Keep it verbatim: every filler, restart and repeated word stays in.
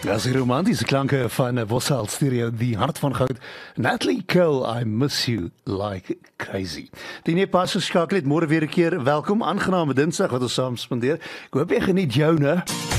Dis die romantiese klanke van Bossal Stereo, die hart van goud. Natalie Cole, I miss you like crazy. Die nie pas geskakel het, môre weer 'n keer welkom, aangename Dinsdag wat ons saam spandeer. Ek hoop jy geniet jou, né?